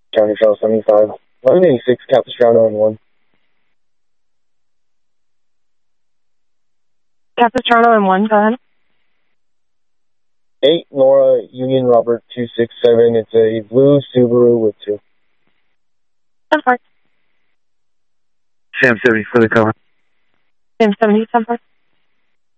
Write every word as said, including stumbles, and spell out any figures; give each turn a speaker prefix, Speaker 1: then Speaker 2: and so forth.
Speaker 1: County Trail seventy-five. eleven eighty-six, Capistrano and one.
Speaker 2: Capistrano and one, go ahead.
Speaker 1: eight, Nora, Union Robert two six seven. It's a blue Subaru with two.
Speaker 2: ten four.
Speaker 3: Sam seventy for the cover.
Speaker 2: Sam seventy, ten four.